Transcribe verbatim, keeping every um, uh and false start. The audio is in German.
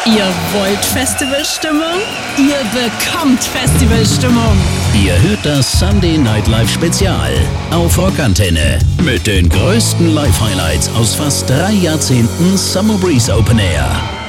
Ihr wollt Festivalstimmung? Ihr bekommt Festivalstimmung. Ihr hört das Sunday Night Live Spezial auf Rockantenne mit den größten Live-Highlights aus fast drei Jahrzehnten Summer Breeze Open Air.